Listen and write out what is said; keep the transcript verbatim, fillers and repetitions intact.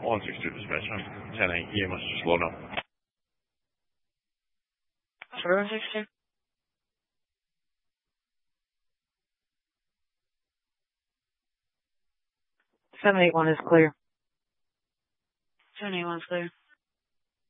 one six two dispatch. I'm ten eight. E M S just load up. For one six two? seven eight one is clear. seven eight one is clear.